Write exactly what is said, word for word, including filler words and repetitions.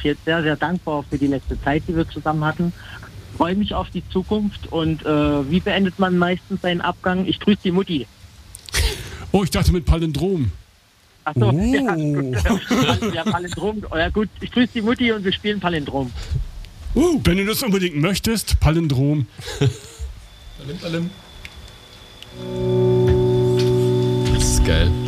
Fall sehr, sehr dankbar für die letzte Zeit, die wir zusammen hatten. Freue mich auf die Zukunft und äh, wie beendet man meistens seinen Abgang? Ich grüße die Mutti. Oh, ich dachte mit Palindrom. Achso, Oh. ja, ja, Palindrom. Ja gut, ich grüße die Mutti und wir spielen Palindrom. Uh, wenn du das unbedingt möchtest, Palindrom. Palim, palim. Das ist geil.